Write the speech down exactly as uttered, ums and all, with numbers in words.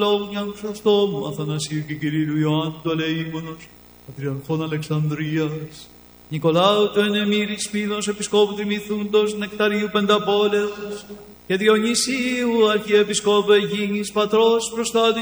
Λόγιαν Χρυστόμου, Αθανασίου και Κυρίου Ιωάννου του Αλεήμονος, Πατριαρχών Αλεξανδρίας, Νικολάου του Ενεμύρης Σπίδος, Επισκόπου Τριμηθούντος, Νεκταρίου Πενταπόλεως και Διονυσίου Αρχιεπισκόπου Αιγίνης Πατρός Προστάτη